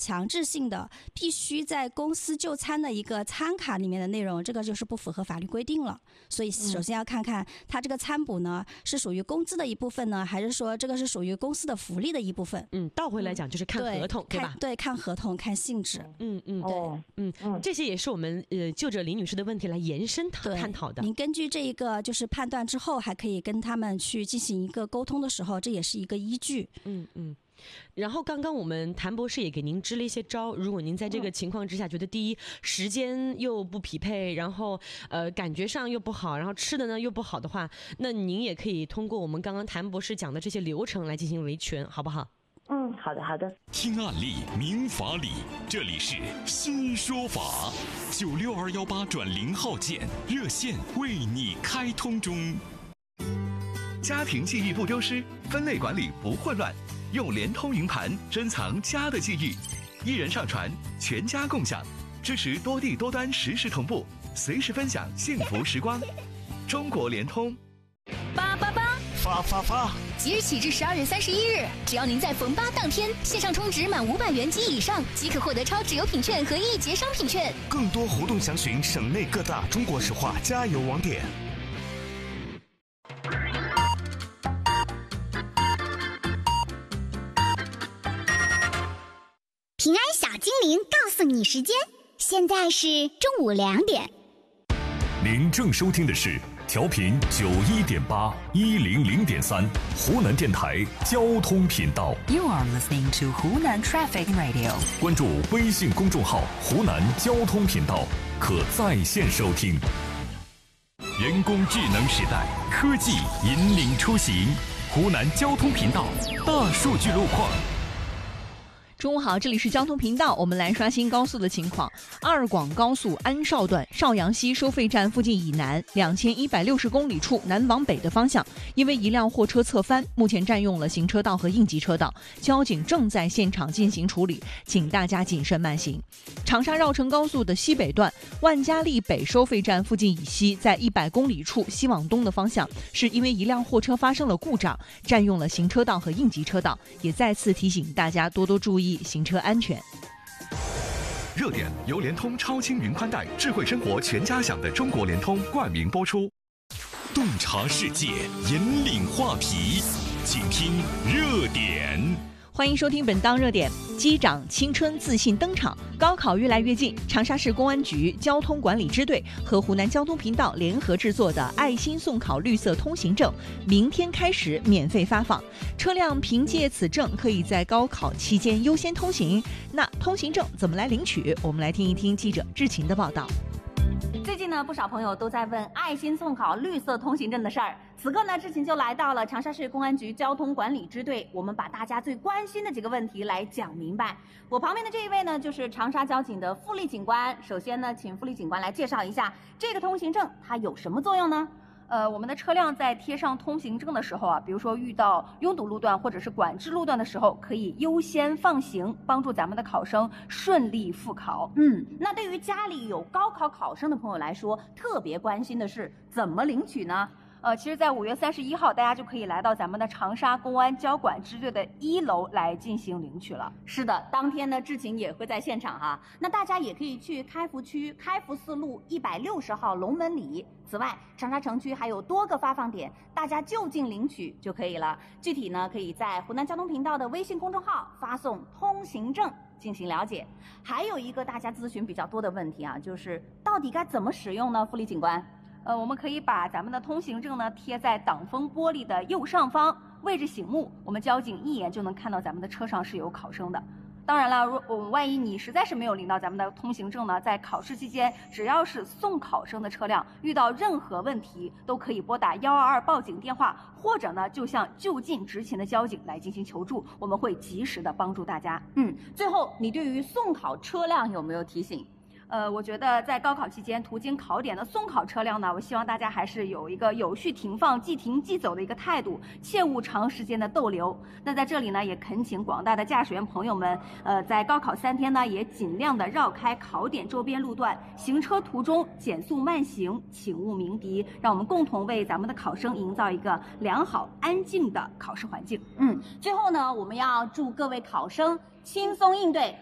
强制性的必须在公司就餐的一个餐卡里面的内容，这个就是不符合法律规定了。所以首先要看看它这个餐补呢是属于工资的一部分呢，还是说这个是属于公司的福利的一部分。 倒回来讲就是看合同，对吧？ 对，看合同，看性质。 这些也是我们就着李女士的问题来延伸探讨的。 您根据这一个就是判断之后，还可以跟他们去进行一个沟通的时候，这也是一个依据。 然后刚刚我们谭博士也给您支了一些招，如果您在这个情况之下觉得第一时间又不匹配，然后感觉上又不好，然后吃的呢又不好的话，那您也可以通过我们刚刚谭博士讲的这些流程来进行维权，好不好？ 好的。 听案例明法理，这里是新说法，96218转0号键热线为你开通中。 家庭记忆不丢失，分类管理不混乱，用联通云盘珍藏家的记忆，一人上传，全家共享，支持多地多端实时同步，随时分享幸福时光。中国联通。 发！即日起至12月31日，只要您在逢8当天线上充值满500元及以上，即可获得超值优品券和1节商品券。 更多活动详询省内各大中国石化加油网点。 平安小精灵告诉你时间，现在是中午2点。 您正收听的是调频91.8 100.3湖南电台交通频道。 You are listening to Hunan Traffic Radio。 关注微信公众号湖南交通频道，可在线收听。人工智能时代，科技引领出行。湖南交通频道大数据路况。 中午好，这里是交通频道，我们来刷新高速的情况。二广高速安绍段邵阳西收费站附近以南2160公里处南往北的方向，因为一辆货车侧翻，目前占用了行车道和应急车道，交警正在现场进行处理，请大家谨慎慢行。长沙绕城高速的西北段万家利北收费站附近以西，在100公里处西往东的方向，是因为一辆货车发生了故障，占用了行车道和应急车道，也再次提醒大家多多注意行车安全。 热点由联通超轻云宽带智慧生活全家享的中国联通冠名播出。 洞察世界，引领话题，请听热点。 欢迎收听本档热点。机长青春自信登场，高考越来越近，长沙市公安局交通管理支队和湖南交通频道联合制作的爱心送考绿色通行证明天开始免费发放，车辆凭借此证可以在高考期间优先通行。那通行证怎么来领取？我们来听一听记者志勤的报道。 最近呢，不少朋友都在问爱心送考绿色通行证的事儿。此刻呢，志勤就来到了长沙市公安局交通管理支队，我们把大家最关心的几个问题来讲明白。我旁边的这一位呢，就是长沙交警的付丽警官。首先呢，请付丽警官来介绍一下这个通行证它有什么作用呢？ 我们的车辆在贴上通行证的时候啊，比如说遇到拥堵路段或者是管制路段的时候，可以优先放行，帮助咱们的考生顺利复考。 那对于家里有高考考生的朋友来说，特别关心的是怎么领取呢？ 其实在5月31号，大家就可以来到咱们的长沙公安交管支队的1楼来进行领取了。 是的，当天呢，志勤也会在现场哈。那大家也可以去开福区开福4路160号龙门里。此外，长沙城区还有多个发放点，大家就近领取就可以了。具体呢，可以在湖南交通频道的微信公众号发送通行证进行了解。还有一个大家咨询比较多的问题啊，就是到底该怎么使用呢？付丽警官。 我们可以把咱们的通行证呢贴在挡风玻璃的右上方，位置醒目，我们交警一眼就能看到咱们的车上是有考生的。当然了，万一你实在是没有领到咱们的通行证呢，在考试期间，只要是送考生的车辆遇到任何问题，都可以拨打122报警电话，或者呢就向就近执勤的交警来进行求助，我们会及时的帮助大家。 最后，你对于送考车辆有没有提醒？ 我觉得在高考期间途经考点的送考车辆呢，我希望大家还是有一个有序停放、即停即走的一个态度，切勿长时间的逗留。那在这里呢，也恳请广大的驾驶员朋友们，在高考3天呢，也尽量的绕开考点周边路段，行车途中减速慢行，请勿鸣笛，让我们共同为咱们的考生营造一个良好、安静的考试环境。 最后呢，我们要祝各位考生轻松应对